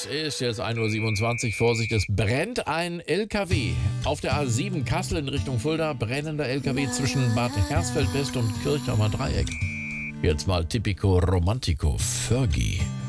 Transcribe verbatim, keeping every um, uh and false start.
Es ist jetzt ein Uhr siebenundzwanzig. Vorsicht, es brennt ein L K W. Auf der A sieben Kassel in Richtung Fulda, brennender L K W zwischen Bad Hersfeld West und Kirchheimer Dreieck. Jetzt mal Typico Romantico, Fergie.